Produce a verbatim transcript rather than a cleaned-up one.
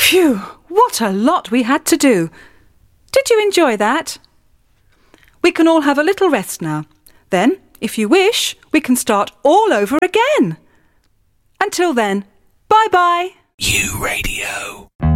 Phew, what a lot we had to do. Did you enjoy that? We can all have a little rest now. Then, if you wish, we can start all over again. Until then, bye-bye. U Radio.